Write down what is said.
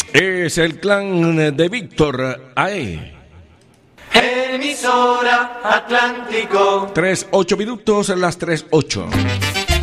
Es el clan de Víctor Ae. Emisora Atlántico. 3:08 minutos, las 3:08.